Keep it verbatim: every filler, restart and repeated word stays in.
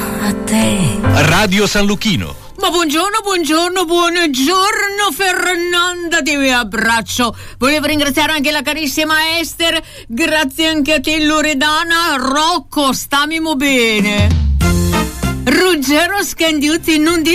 a te. Radio San Lucchino. Ma buongiorno, buongiorno, buongiorno Fernanda, ti abbraccio. Volevo ringraziare anche la carissima Esther, grazie anche a te Loredana. Rocco, stamimo bene. Ruggero Scandiuzzi, non dire